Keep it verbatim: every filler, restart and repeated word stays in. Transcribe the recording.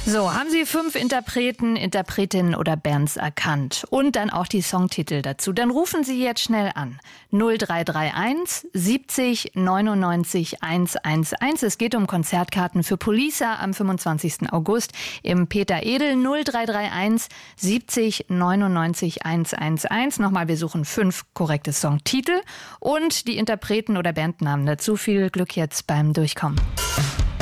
So, haben Sie fünf Interpreten, Interpretinnen oder Bands erkannt und dann auch die Songtitel dazu? Dann rufen Sie jetzt schnell an. null drei drei eins siebzig neunundneunzig hundertundzehn. Es geht um Konzertkarten für Poliça am fünfundzwanzigsten August im Peter Edel. null drei drei eins siebzig neunundneunzig hundertzehn. Nochmal, wir suchen fünf korrekte Songtitel und die Interpreten oder Bandnamen dazu. Viel Glück jetzt beim Durchkommen.